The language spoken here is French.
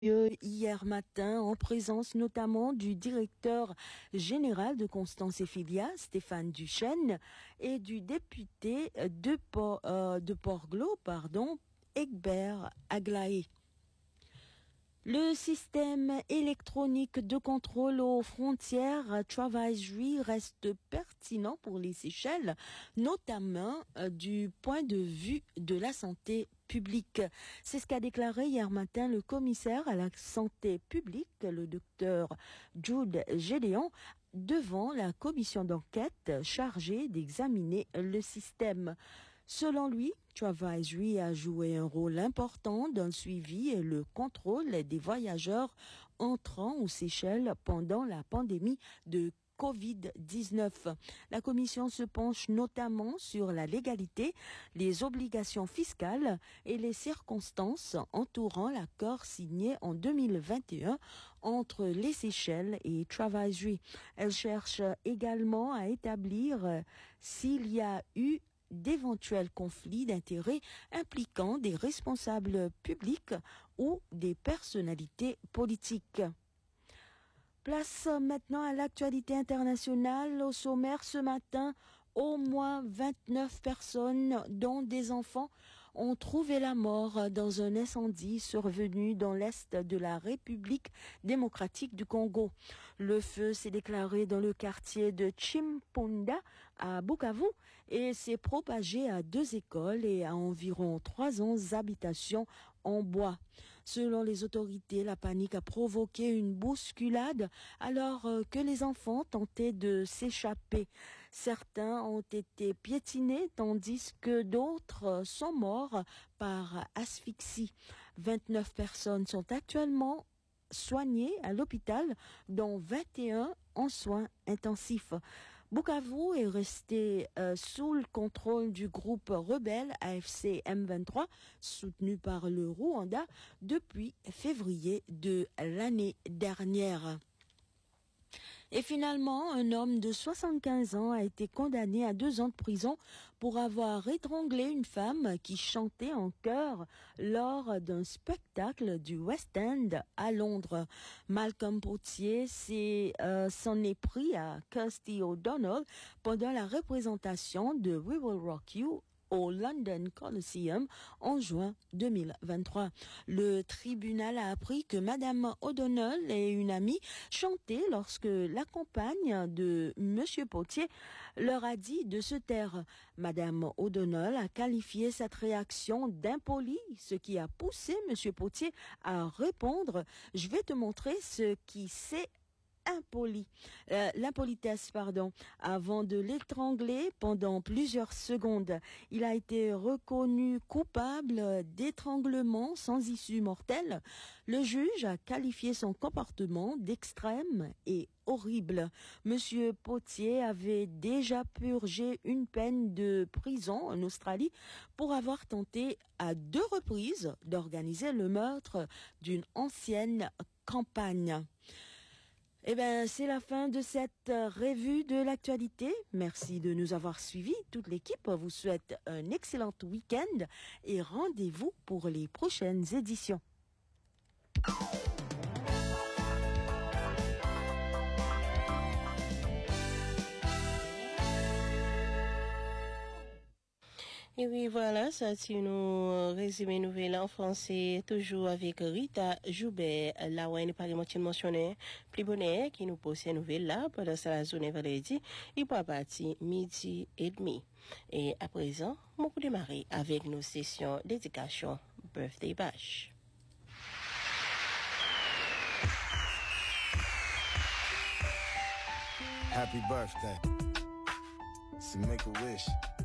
Hier matin, en présence notamment du directeur général de Constance et Filia, Stéphane Duchesne, et du député de Port-Glo, Egbert Aglaé. Le système électronique de contrôle aux frontières Travaiserie reste pertinent pour les Seychelles, notamment du point de vue de la santé publique. C'est ce qu'a déclaré hier matin le commissaire à la santé publique, le docteur Jude Gédéon, devant la commission d'enquête chargée d'examiner le système. Selon lui, Travaiserie a joué un rôle important dans le suivi et le contrôle des voyageurs entrant aux Seychelles pendant la pandémie de Covid-19. La commission se penche notamment sur la légalité, les obligations fiscales et les circonstances entourant l'accord signé en 2021 entre les Seychelles et Travaiserie. Elle cherche également à établir s'il y a eu d'éventuels conflits d'intérêts impliquant des responsables publics ou des personnalités politiques. Place maintenant à l'actualité internationale. Au sommaire ce matin, au moins 29 personnes, dont des enfants, ont trouvé la mort dans un incendie survenu dans l'est de la République démocratique du Congo. Le feu s'est déclaré dans le quartier de Chimpunda à Bukavu et s'est propagé à 2 écoles et à environ 300 habitations en bois. Selon les autorités, la panique a provoqué une bousculade alors que les enfants tentaient de s'échapper. Certains ont été piétinés tandis que d'autres sont morts par asphyxie. 29 personnes sont actuellement soignées à l'hôpital, dont 21 en soins intensifs. Bukavu est resté sous le contrôle du groupe rebelle AFC M23, soutenu par le Rwanda, depuis février de l'année dernière. Et finalement, un homme de 75 ans a été condamné à 2 ans de prison pour avoir étranglé une femme qui chantait en chœur lors d'un spectacle du West End à Londres. Malcolm Potier s'en est pris à Kirsty O'Donnell pendant la représentation de We Will Rock You au London Coliseum en juin 2023. Le tribunal a appris que Madame O'Donnell et une amie chantaient lorsque la compagne de Monsieur Potier leur a dit de se taire. Madame O'Donnell a qualifié cette réaction d'impolie, ce qui a poussé Monsieur Potier à répondre « Je vais te montrer ce qui c'est l'impolitesse, avant de l'étrangler pendant plusieurs secondes. Il a été reconnu coupable d'étranglement sans issue mortelle. Le juge a qualifié son comportement d'extrême et horrible. Monsieur Potier avait déjà purgé une peine de prison en Australie pour avoir tenté à 2 reprises d'organiser le meurtre d'une ancienne campagne. C'est la fin de cette revue de l'actualité. Merci de nous avoir suivis. Toute l'équipe vous souhaite un excellent week-end et rendez-vous pour les prochaines éditions. Et oui, voilà, ça c'est nous résumé nouvelle en français, toujours avec Rita Joubert. Là où elle n'est pas mentionné, plus bonnet qui nous pose ces nouvelles là pendant la journée vendredi, il peut partir midi et demi. Et à présent, on peut démarrer avec nos sessions d'éducation Birthday Bash. Happy birthday. So make a wish.